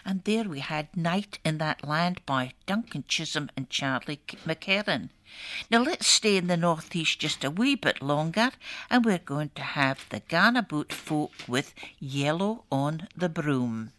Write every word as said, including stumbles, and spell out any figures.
And there we had Night in That Land by Duncan Chisholm and Charlie McCarran. Now let's stay in the northeast just a wee bit longer, and we're going to have the Ghana Boot folk with Yellow on the Broom.